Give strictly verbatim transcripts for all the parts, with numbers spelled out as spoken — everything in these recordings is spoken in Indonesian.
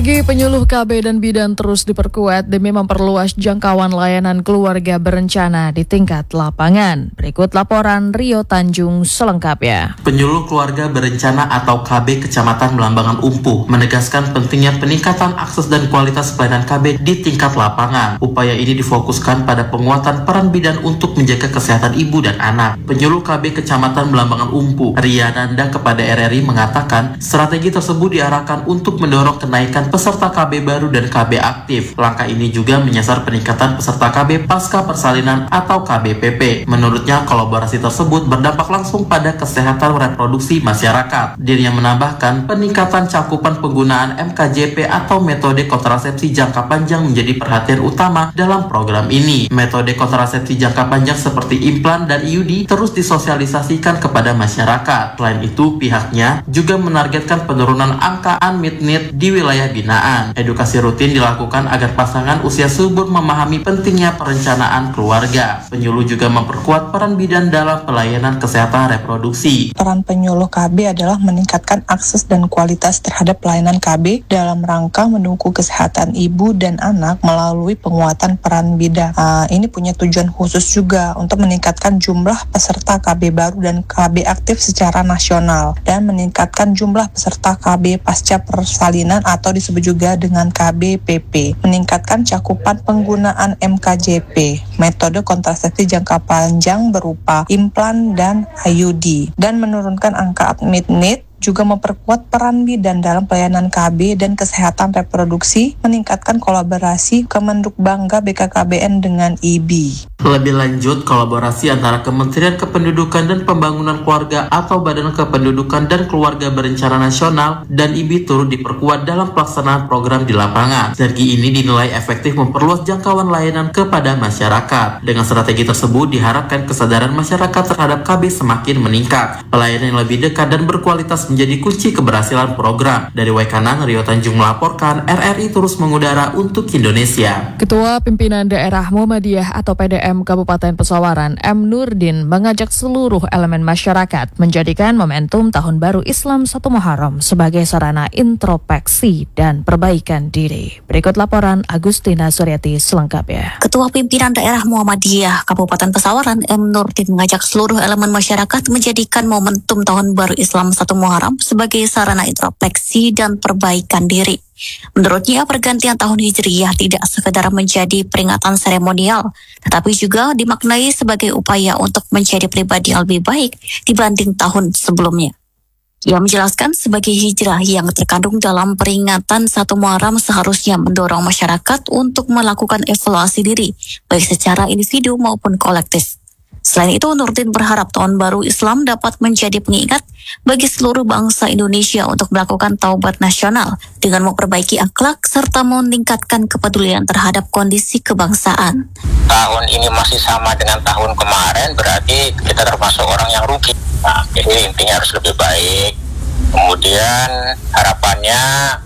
Strategi penyuluh K B dan bidan terus diperkuat demi memperluas jangkauan layanan keluarga berencana di tingkat lapangan. Berikut laporan Rio Tanjung selengkapnya. Penyuluh keluarga berencana atau K B Kecamatan Belambangan Umpuh menegaskan pentingnya peningkatan akses dan kualitas pelayanan K B di tingkat lapangan. Upaya ini difokuskan pada penguatan peran bidan untuk menjaga kesehatan ibu dan anak. Penyuluh K B Kecamatan Belambangan Umpuh, Ria Nanda kepada R R I mengatakan strategi tersebut diarahkan untuk mendorong kenaikan peserta K B baru dan K B aktif. Langkah ini juga menyasar peningkatan peserta K B pasca persalinan atau K B P P. Menurutnya, kolaborasi tersebut berdampak langsung pada kesehatan reproduksi masyarakat. Dirinya menambahkan, peningkatan cakupan penggunaan M K J P atau metode kontrasepsi jangka panjang menjadi perhatian utama dalam program ini. Metode kontrasepsi jangka panjang seperti implan dan I U D terus disosialisasikan kepada masyarakat. Selain itu, pihaknya juga menargetkan penurunan angka unmet need di wilayah binaan. Edukasi rutin dilakukan agar pasangan usia subur memahami pentingnya perencanaan keluarga. Penyuluh juga memperkuat peran bidan dalam pelayanan kesehatan reproduksi. Peran penyuluh K B adalah meningkatkan akses dan kualitas terhadap pelayanan K B dalam rangka mendukung kesehatan ibu dan anak melalui penguatan peran bidan. Nah, ini punya tujuan khusus juga untuk meningkatkan jumlah peserta K B baru dan K B aktif secara nasional dan meningkatkan jumlah peserta K B pasca persalinan atau disebut juga dengan K B P P, meningkatkan cakupan penggunaan M K J P, metode kontrasepsi jangka panjang berupa implan dan I U D, dan menurunkan angka unmet need, juga memperkuat peran bidan dalam pelayanan K B dan kesehatan reproduksi, meningkatkan kolaborasi Kemenduk Bangga B K K B N dengan I B I. Lebih lanjut, kolaborasi antara Kementerian Kependudukan dan Pembangunan Keluarga atau Badan Kependudukan dan Keluarga Berencana Nasional dan I B I turut diperkuat dalam pelaksanaan program di lapangan. Strategi ini dinilai efektif memperluas jangkauan layanan kepada masyarakat. Dengan strategi tersebut diharapkan kesadaran masyarakat terhadap K B semakin meningkat. Pelayanan yang lebih dekat dan berkualitas menjadi kunci keberhasilan program. Dari Waikanan, Rio Tanjung melaporkan, R R I terus mengudara untuk Indonesia. Ketua Pimpinan Daerah Muhammadiyah atau P D M Kabupaten Pesawaran, M. Nurdin, mengajak seluruh elemen masyarakat menjadikan momentum Tahun Baru Islam satu Muharram sebagai sarana introspeksi dan perbaikan diri. Berikut laporan Agustina Suryati selengkapnya. Ketua Pimpinan Daerah Muhammadiyah Kabupaten Pesawaran, M. Nurdin, mengajak seluruh elemen masyarakat menjadikan momentum Tahun Baru Islam satu Muharram sebagai sarana introspeksi dan perbaikan diri. Menurutnya, pergantian tahun Hijriyah tidak sekedar menjadi peringatan seremonial, tetapi juga dimaknai sebagai upaya untuk menjadi pribadi yang lebih baik dibanding tahun sebelumnya. Ia menjelaskan sebagai hijrah yang terkandung dalam peringatan satu Muharram seharusnya mendorong masyarakat untuk melakukan evaluasi diri, baik secara individu maupun kolektif. Selain itu, Nurdin berharap Tahun Baru Islam dapat menjadi pengingat bagi seluruh bangsa Indonesia untuk melakukan taubat nasional dengan memperbaiki akhlak serta meningkatkan kepedulian terhadap kondisi kebangsaan. Tahun ini masih sama dengan tahun kemarin, berarti kita termasuk orang yang rugi. Nah, jadi intinya harus lebih baik. Kemudian harapannya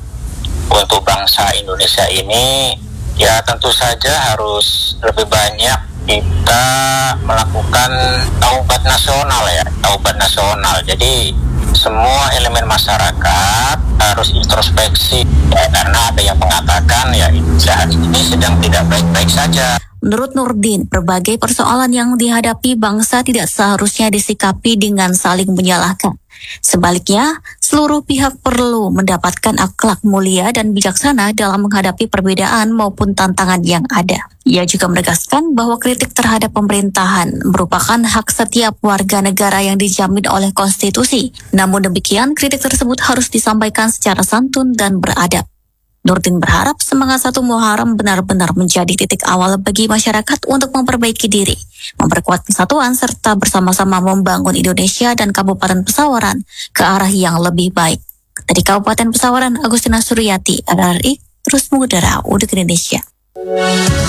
untuk bangsa Indonesia ini, ya tentu saja harus lebih banyak kita melakukan taubat nasional ya, taubat nasional. Jadi semua elemen masyarakat harus introspeksi ya, karena ada yang mengatakan ya saat ini sedang tidak baik-baik saja. Menurut Nurdin, berbagai persoalan yang dihadapi bangsa tidak seharusnya disikapi dengan saling menyalahkan. Sebaliknya, seluruh pihak perlu mendapatkan akhlak mulia dan bijaksana dalam menghadapi perbedaan maupun tantangan yang ada. Ia juga menegaskan bahwa kritik terhadap pemerintahan merupakan hak setiap warga negara yang dijamin oleh konstitusi. Namun demikian, kritik tersebut harus disampaikan secara santun dan beradab. Nurdin berharap semangat satu Muharram benar-benar menjadi titik awal bagi masyarakat untuk memperbaiki diri, memperkuat persatuan serta bersama-sama membangun Indonesia dan Kabupaten Pesawaran ke arah yang lebih baik. Dari Kabupaten Pesawaran, Agustina Suryati, R R I, terus mengudara untuk Indonesia.